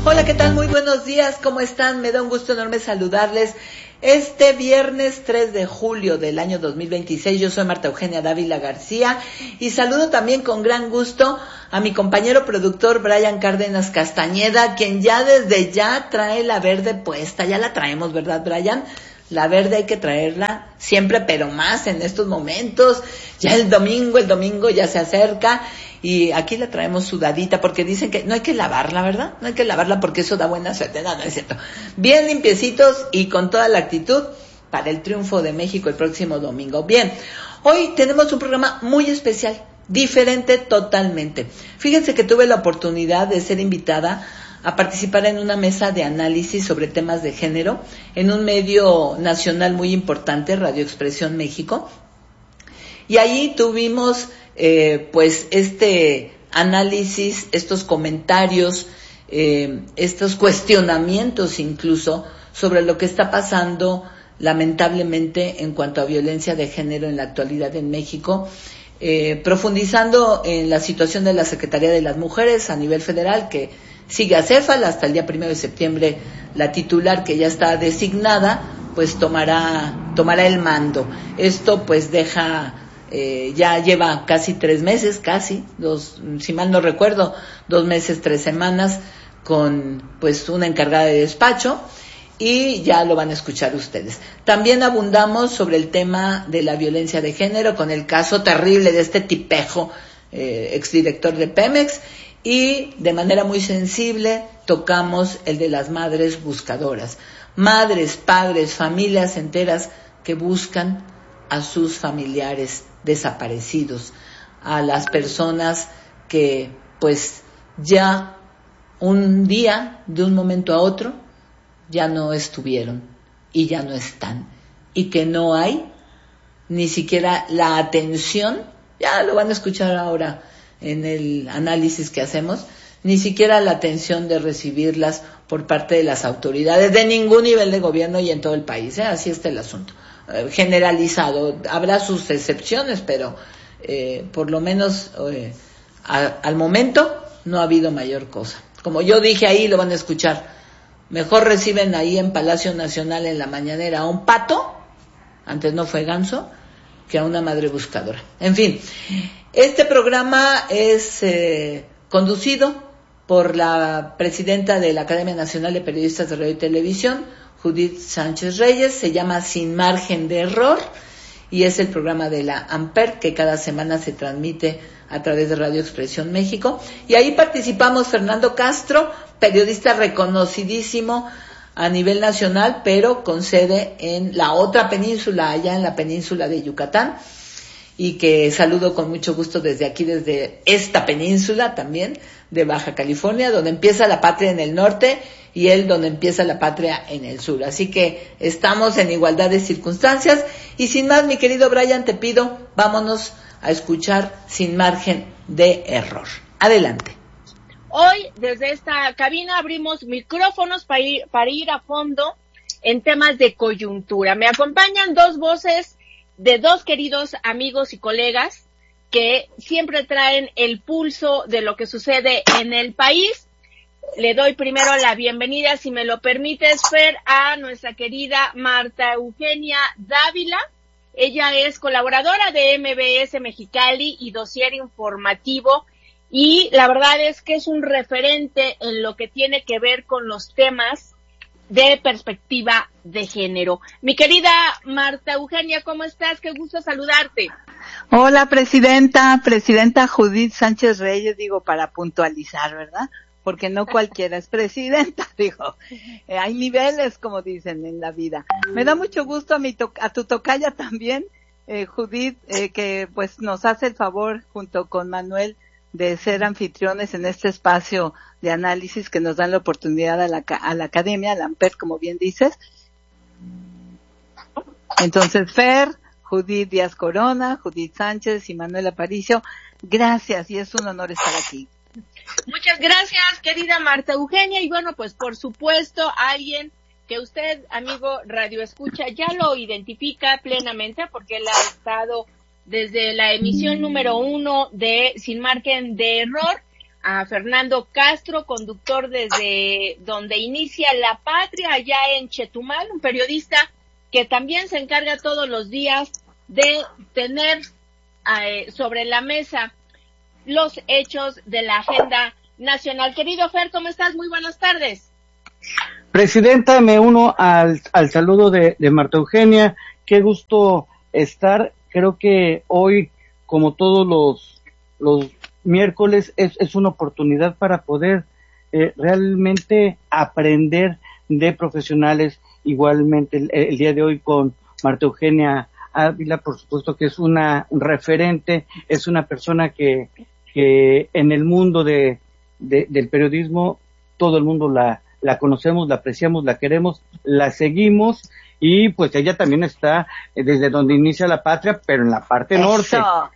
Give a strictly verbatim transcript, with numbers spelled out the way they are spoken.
Hola, ¿qué tal? Muy buenos días, ¿cómo están? Me da un gusto enorme saludarles este viernes tres de julio del año dos mil veintiséis. Yo soy Marta Eugenia Dávila García y saludo también con gran gusto a mi compañero productor Brian Cárdenas Castañeda, quien ya desde ya trae la verde puesta. Ya la traemos, ¿verdad, Brian? La verde hay que traerla siempre, pero más en estos momentos. Ya el domingo, el domingo ya se acerca y aquí la traemos sudadita porque dicen que no hay que lavarla, ¿verdad? No hay que lavarla porque eso da buena suerte. No, no es cierto. Bien limpiecitos y con toda la actitud para el triunfo de México el próximo domingo. Bien, hoy tenemos un programa muy especial, diferente totalmente. Fíjense que tuve la oportunidad de ser invitada a participar en una mesa de análisis sobre temas de género en un medio nacional muy importante, Radio Expresión México. Y ahí tuvimos eh, pues este análisis, estos comentarios, eh, estos cuestionamientos incluso sobre lo que está pasando lamentablemente en cuanto a violencia de género en la actualidad en México, eh, profundizando en la situación de la Secretaría de las Mujeres a nivel federal, que sigue acéfala hasta el día primero de septiembre. La titular, que ya está designada, pues tomará tomará el mando. Esto pues deja, eh, ya lleva casi tres meses, casi, dos, si mal no recuerdo, dos meses, tres semanas, con pues una encargada de despacho, y ya lo van a escuchar ustedes. También abundamos sobre el tema de la violencia de género, con el caso terrible de este tipejo, eh, exdirector de Pemex, y de manera muy sensible tocamos el de las madres buscadoras. Madres, padres, familias enteras que buscan a sus familiares desaparecidos, a las personas que pues ya un día, de un momento a otro, ya no estuvieron y ya no están, y que no hay ni siquiera la atención, ya lo van a escuchar ahora en el análisis que hacemos, ni siquiera la atención de recibirlas por parte de las autoridades de ningún nivel de gobierno y en todo el país, ¿eh? Así está el asunto, eh, generalizado. Habrá sus excepciones, pero eh, por lo menos eh, a, al momento no ha habido mayor cosa. Como yo dije ahí, lo van a escuchar, mejor reciben ahí en Palacio Nacional en la mañanera a un pato, antes no fue ganso, que a una madre buscadora. En fin, este programa es eh, conducido por la presidenta de la Academia Nacional de Periodistas de Radio y Televisión, Judith Sánchez Reyes. Se llama Sin Margen de Error y es el programa de la AMPER, que cada semana se transmite a través de Radio Expresión México. Y ahí participamos Fernando Castro, periodista reconocidísimo a nivel nacional, pero con sede en la otra península, allá en la península de Yucatán, y que saludo con mucho gusto desde aquí, desde esta península también, de Baja California, donde empieza la patria en el norte y él donde empieza la patria en el sur. Así que estamos en igualdad de circunstancias. Y sin más, mi querido Brian, te pido, vámonos a escuchar Sin Margen de Error. Adelante. Hoy, desde esta cabina, abrimos micrófonos para ir, para ir a fondo en temas de coyuntura. Me acompañan dos voces de dos queridos amigos y colegas que siempre traen el pulso de lo que sucede en el país. Le doy primero la bienvenida, si me lo permites, Fer, a nuestra querida Marta Eugenia Dávila. Ella es colaboradora de M B S Mexicali y dossier informativo, y la verdad es que es un referente en lo que tiene que ver con los temas de perspectiva de género. Mi querida Marta Eugenia, ¿cómo estás? Qué gusto saludarte. Hola, presidenta, presidenta Judith Sánchez Reyes, digo, para puntualizar, ¿verdad? Porque no cualquiera es presidenta, digo, eh, hay niveles, como dicen en la vida. Me da mucho gusto a mi to- a tu tocaya también, eh, Judith, eh, que pues nos hace el favor, junto con Manuel, de ser anfitriones en este espacio de análisis que nos dan la oportunidad a la, a la academia, a la AMPER, como bien dices. Entonces, Fer, Judith Díaz Corona, Judith Sánchez y Manuel Aparicio, gracias, y es un honor estar aquí. Muchas gracias, querida Marta Eugenia, y bueno, pues por supuesto, alguien que usted, amigo Radio Escucha, ya lo identifica plenamente, porque él ha estado desde la emisión número uno de Sin Margen de Error, a Fernando Castro, conductor desde donde inicia La Patria, allá en Chetumal, un periodista que también se encarga todos los días de tener eh, sobre la mesa los hechos de la agenda nacional. Querido Fer, ¿cómo estás? Muy buenas tardes. Presidenta, me uno al, al saludo de, de Marta Eugenia. Qué gusto estar. Creo que hoy, como todos los, los miércoles, es, es una oportunidad para poder eh, realmente aprender de profesionales. Igualmente el, el día de hoy con Marta Eugenia Ávila, por supuesto que es una un referente, es una persona que, que en el mundo de, de del periodismo todo el mundo la la conocemos, la apreciamos, la queremos, la seguimos, y pues ella también está desde donde inicia La Patria, pero en la parte Eso. norte.